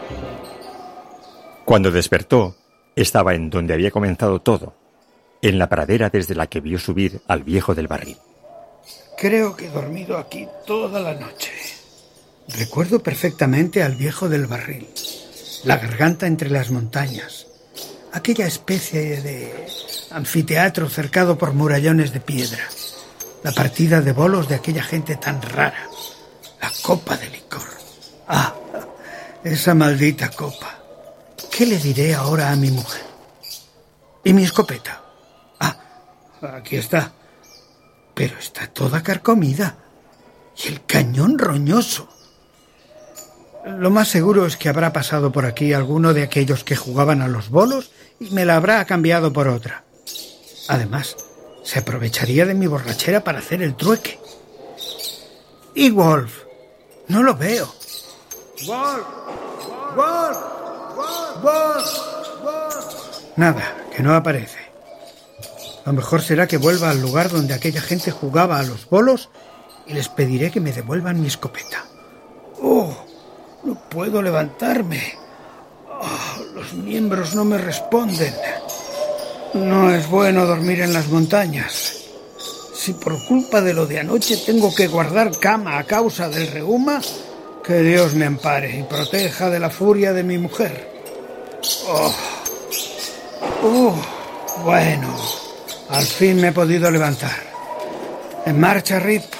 Cuando despertó, estaba en donde había comenzado todo, en la pradera desde la que vio subir al viejo del barril. Creo que he dormido aquí toda la noche. Recuerdo perfectamente al viejo del barril, la garganta entre las montañas, aquella especie de anfiteatro cercado por murallones de piedra, la partida de bolos de aquella gente tan rara, la copa de licor. ¡Ah! Esa maldita copa. ¿Qué le diré ahora a mi mujer? ¿Y mi escopeta? Ah, aquí está. Pero está toda carcomida. Y el cañón roñoso. Lo más seguro es que habrá pasado por aquí alguno de aquellos que jugaban a los bolos y me la habrá cambiado por otra. Además, se aprovecharía de mi borrachera para hacer el trueque. ¿Y Wolf? No lo veo. ¡Wolf! ¡Wolf! ¡Wolf! Nada, que no aparece. Lo mejor será que vuelva al lugar donde aquella gente jugaba a los bolos y les pediré que me devuelvan mi escopeta. ¡Oh! No puedo levantarme. Oh, los miembros no me responden. No es bueno dormir en las montañas. Si por culpa de lo de anoche tengo que guardar cama a causa del reuma, que Dios me ampare y proteja de la furia de mi mujer. Bueno, al fin me he podido levantar. En marcha, Rip.